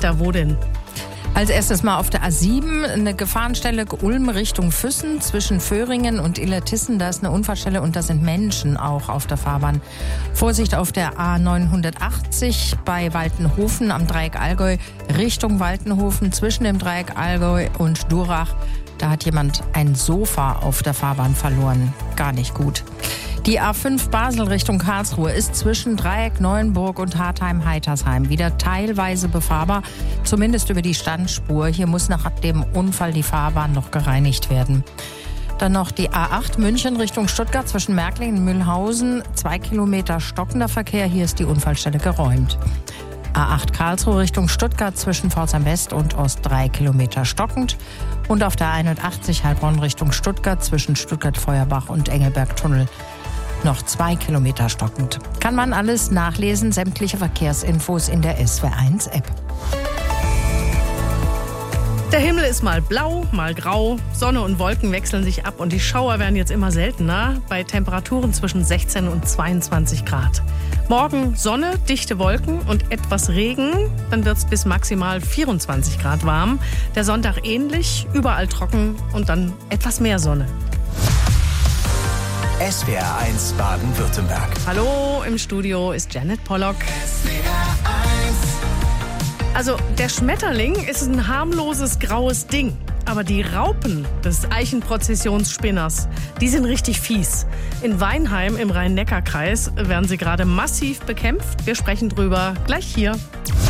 Richter, wo denn? Als erstes mal auf der A7 eine Gefahrenstelle Ulm Richtung Füssen zwischen Föhringen und Illertissen. Da ist eine Unfallstelle und da sind Menschen auch auf der Fahrbahn. Vorsicht auf der A980 bei Waltenhofen am Dreieck Allgäu Richtung Waltenhofen zwischen dem Dreieck Allgäu und Durach. Da hat jemand ein Sofa auf der Fahrbahn verloren. Gar nicht gut. Die A5 Basel Richtung Karlsruhe ist zwischen Dreieck Neuenburg und Hartheim-Heitersheim wieder teilweise befahrbar, zumindest über die Standspur. Hier muss nach dem Unfall die Fahrbahn noch gereinigt werden. Dann noch die A8 München Richtung Stuttgart zwischen Märklingen und Mühlhausen. 2 Kilometer stockender Verkehr, hier ist die Unfallstelle geräumt. A8 Karlsruhe Richtung Stuttgart zwischen Pforzheim West und Ost 3 Kilometer stockend. Und auf der 81 Heilbronn Richtung Stuttgart zwischen Stuttgart-Feuerbach und Engelberg-Tunnel noch 2 Kilometer stockend. Kann man alles nachlesen, sämtliche Verkehrsinfos in der SW1-App. Der Himmel ist mal blau, mal grau. Sonne und Wolken wechseln sich ab und die Schauer werden jetzt immer seltener bei Temperaturen zwischen 16 und 22 Grad. Morgen Sonne, dichte Wolken und etwas Regen. Dann wird es bis maximal 24 Grad warm. Der Sonntag ähnlich, überall trocken und dann etwas mehr Sonne. SWR1 Baden-Württemberg. Hallo, im Studio ist Janet Pollock. Also der Schmetterling ist ein harmloses graues Ding. Aber die Raupen des Eichenprozessionsspinners, die sind richtig fies. In Weinheim im Rhein-Neckar-Kreis werden sie gerade massiv bekämpft. Wir sprechen drüber gleich hier.